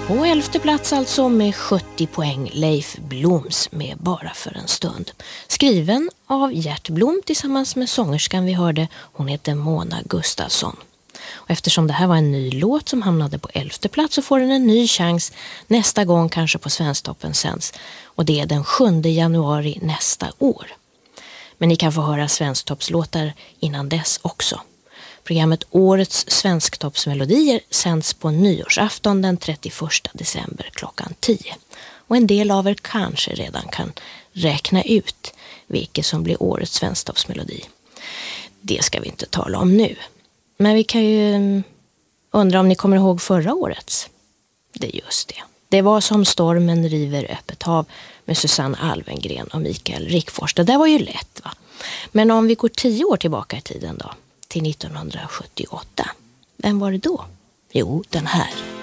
På 11:e plats alltså med 70 poäng Leif Bloms med Bara för en stund. Skriven av Gert Blom tillsammans med sångerskan vi hörde, hon heter Mona Gustafsson. Och eftersom det här var en ny låt som hamnade på 11:e plats så får den en ny chans nästa gång kanske på Svensktoppen sänds. Och det är den 7 januari nästa år. Men ni kan få höra Svensktoppslåtar innan dess också. Programmet Årets Svensktoppsmelodier sänds på nyårsafton den 31 december klockan 10. Och en del av er kanske redan kan räkna ut vilket som blir årets Svensktoppsmelodi. Det ska vi inte tala om nu. Men vi kan ju undra om ni kommer ihåg förra årets. Det är just det. Det var Som stormen river öppet hav med Susanne Alvengren och Mikael Rickfors. Det där var ju lätt, va? Men om vi går 10 år tillbaka i tiden då, till 1978. Vem var det då? Jo, den här.